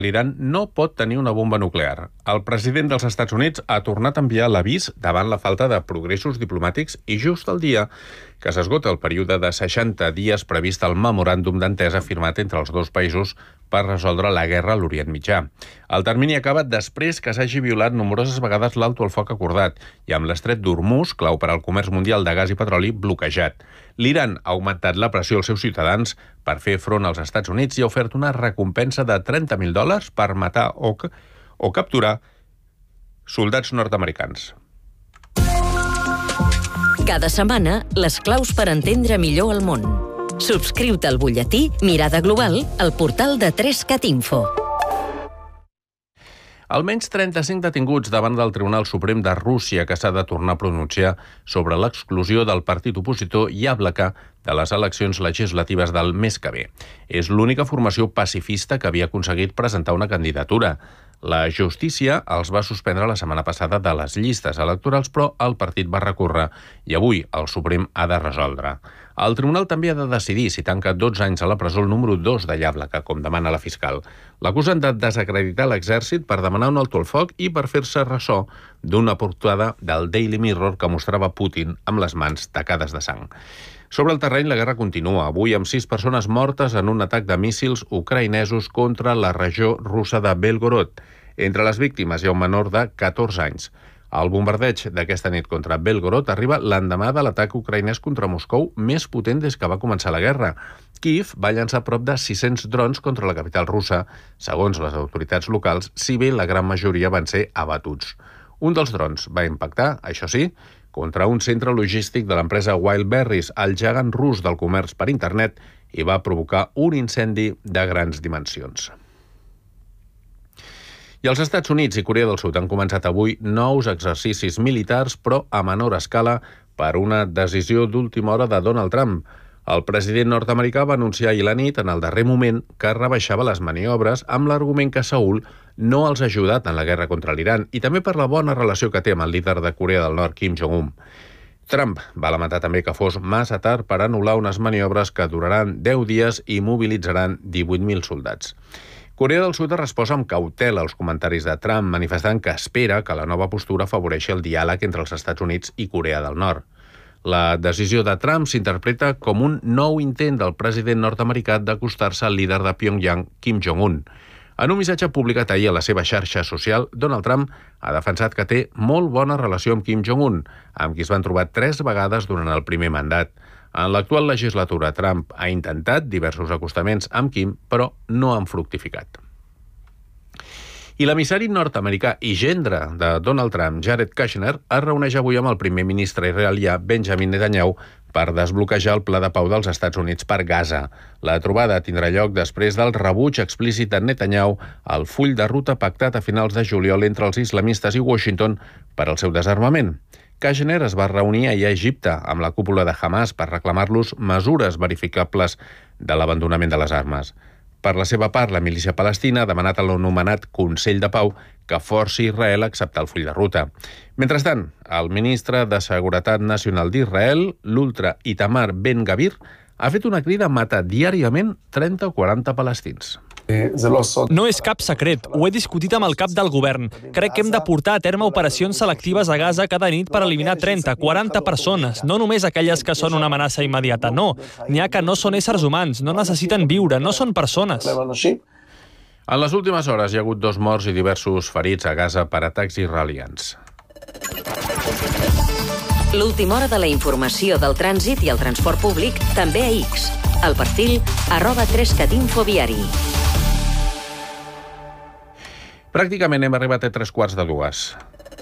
l'Iran no pot tenir una bomba nuclear. El president dels Estats Units ha tornat a enviar l'avís davant la falta de progressos diplomàtics i just el dia que s'esgota el període de 60 dies previst al memoràndum d'entesa firmat entre els dos països per resoldre la guerra a l'Orient Mitjà. El termini acaba després que s'hagi violat nombroses vegades l'alto al foc acordat i amb l'estret d'Hormuz, clau per al comerç mundial de gas i petroli, bloquejat. L'Iran ha augmentat la pressió als seus ciutadans per fer front als Estats Units i ha ofert una recompensa de $30.000 per matar o capturar soldats nord-americans. Cada setmana, les claus per entendre millor el món. Subscriu-te al butlletí Mirada Global al portal de 3cat Info. Almenys 35 detinguts davant del Tribunal Suprem de Rússia que s'ha de tornar a pronunciar sobre l'exclusió del partit opositor Yablaka de les eleccions legislatives del mes que ve. És l'única formació pacifista que havia aconseguit presentar una candidatura. La justícia els va suspendre la setmana passada de les llistes electorals, però el partit va recórrer i avui el Suprem ha de resoldre. El tribunal també ha de decidir si tanca 12 anys a la presó el número 2 de Yablaka, com demana la fiscal. L'acusen de desacreditar l'exèrcit per demanar un alto al foc i per fer-se ressò d'una portada del Daily Mirror que mostrava Putin amb les mans tacades de sang. Sobre el terreny, la guerra continua, avui amb 6 persones mortes en un atac de míssils ucraïnesos contra la regió russa de Belgorod. Entre les víctimes hi ha un menor de 14 anys. El bombardeig d'aquesta nit contra Belgorod arriba l'endemà de l'atac ucraïnès contra Moscou més potent des que va començar la guerra. Kíev va llançar prop de 600 drons contra la capital russa, segons les autoritats locals, si bé la gran majoria van ser abatuts. Un dels drons va impactar, això sí, contra un centre logístic de l'empresa Wildberries, el gegant rus del comerç per internet, i va provocar un incendi de grans dimensions. I els Estats Units i Corea del Sud han començat avui nous exercicis militars, però a menor escala, per una decisió d'última hora de Donald Trump. El president nord-americà va anunciar ahir la nit, en el darrer moment, que rebaixava les maniobres amb l'argument que Seül no els ha ajudat en la guerra contra l'Iran i també per la bona relació que té amb el líder de Corea del Nord, Kim Jong-un. Trump va lamentar també que fos massa tard per anul·lar unes maniobres que duraran 10 dies i mobilitzaran 18.000 soldats. Corea del Sud ha respost amb cautela als comentaris de Trump, manifestant que espera que la nova postura afavoreixi el diàleg entre els Estats Units i Corea del Nord. La decisió de Trump s'interpreta com un nou intent del president nord-americà d'acostar-se al líder de Pyongyang, Kim Jong-un. En un missatge publicat ahir a la seva xarxa social, Donald Trump ha defensat que té molt bona relació amb Kim Jong-un, amb qui es van trobar 3 vegades durant el primer mandat. En l'actual legislatura, Trump ha intentat diversos acostaments amb Kim, però no han fructificat. I l'emissari nord-americà i gendre de Donald Trump, Jared Kushner, es reuneix avui amb el primer ministre israelià Benjamin Netanyahu per desbloquejar el pla de pau dels Estats Units per Gaza. La trobada tindrà lloc després del rebuig explícit de Netanyahu al full de ruta pactat a finals de juliol entre els islamistes i Washington per al seu desarmament. Kushner es va reunir ahir a Egipte amb la cúpula de Hamas per reclamar-los mesures verificables de l'abandonament de les armes. Per la seva part, la milícia palestina ha demanat a l'anomenat Consell de Pau que forci Israel a acceptar el full de ruta. Mentrestant, el ministre de Seguretat Nacional d'Israel, l'ultra Itamar Ben-Gavir, ha fet una crida a matar diàriament 30 o 40 palestins. No és cap secret, ho he discutit amb el cap del govern. Crec que hem de portar a terme operacions selectives a Gaza cada nit per eliminar 30, 40 persones, no només aquelles que són una amenaça immediata, no. N'hi ha que no són éssers humans, no necessiten viure, no són persones. En les últimes hores hi ha hagut 2 morts i diversos ferits a Gaza per atacs israelians. L'última hora de la informació del trànsit i el transport públic també a X. El perfil @3catinfoviari. Pràcticament hem arribat a 3:15.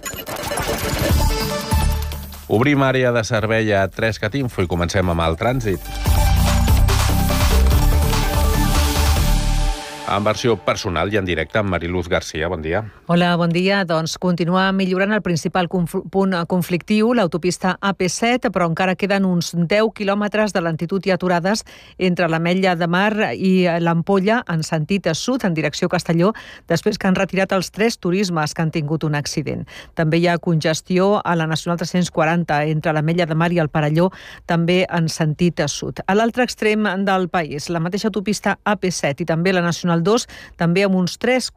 Obrim àrea de servei a 3cat Info i comencem amb el trànsit. En versió personal i en directe amb Mariluz Garcia. Bon dia. Hola, bon dia. Doncs continua millorant el principal punt conflictiu, l'autopista AP7, però encara queden uns 10 quilòmetres de lentitud i aturades entre l'Ametlla de Mar i l'Ampolla en sentit sud, en direcció Castelló, després que han retirat els 3 turismes que han tingut un accident. També hi ha congestió a la Nacional 340 entre l'Ametlla de Mar i el Perelló, també en sentit sud. A l'altre extrem del país, la mateixa autopista AP7 i també la Nacional Nacional 2, també amb uns 3